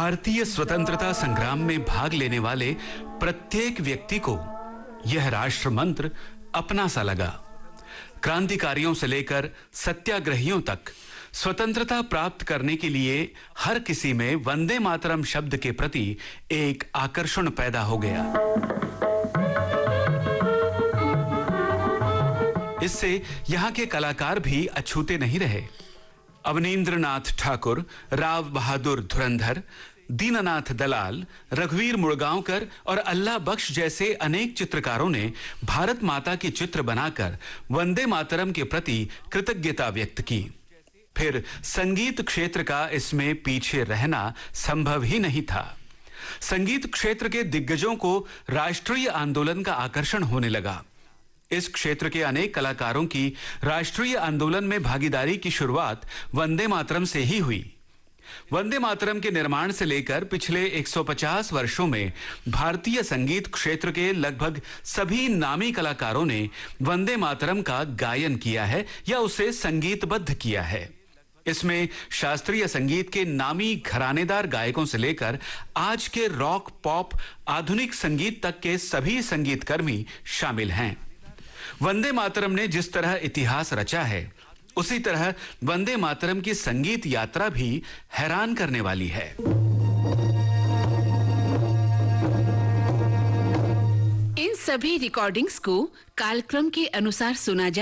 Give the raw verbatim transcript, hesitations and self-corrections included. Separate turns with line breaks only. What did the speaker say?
भारतीय स्वतंत्रता संग्राम में भाग लेने वाले प्रत्येक व्यक्ति को यह राष्ट्र मंत्र अपना सा लगा। क्रांतिकारियों से लेकर सत्याग्रहियों तक स्वतंत्रता प्राप्त करने के लिए हर किसी में वंदे मातरम शब्द के प्रति एक आकर्षण पैदा हो गया। इससे यहां के कलाकार भी अछूते नहीं रहे। अवनींद्रनाथ ठाकुर, राव बहादुर धुरंधर, दीननाथ दलाल, रघुवीर मुड़गांवकर और अल्लाह बख्श जैसे अनेक चित्रकारों ने भारत माता के चित्र बनाकर वंदे मातरम के प्रति कृतज्ञता व्यक्त की। फिर संगीत क्षेत्र का इसमें पीछे रहना संभव ही नहीं था। संगीत क्षेत्र के दिग्गजों को राष्ट्रीय आंदोलन का आकर्षण होने लगा। इस क्षेत्र के अनेक कलाकारों की राष्ट्रीय आंदोलन में भागीदारी की शुरुआत वंदे मातरम से ही हुई। वंदे मातरम के निर्माण से लेकर पिछले एक सौ पचास वर्षों में भारतीय संगीत क्षेत्र के लगभग सभी नामी कलाकारों ने वंदे मातरम का गायन किया है या उसे संगीतबद्ध किया है। इसमें शास्त्रीय संगीत के नामी घरानेदार गायकों से लेकर आज के रॉक, पॉप, आधुनिक संगीत तक के सभी संगीतकर्मी शामिल हैं। वंदे मातरम ने जिस तरह इतिहास रचा है, उसी तरह वंदे मातरम की संगीत यात्रा भी हैरान करने वाली है।
इन सभी रिकॉर्डिंग्स को कालक्रम के अनुसार सुना जाए।